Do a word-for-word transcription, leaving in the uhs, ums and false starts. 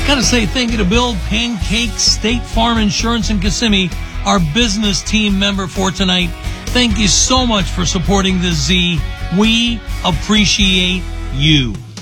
Got to say thank you to Bill Pancake State Farm Insurance in Kissimmee, our business team member for tonight. Thank you so much for supporting the Z. We appreciate you.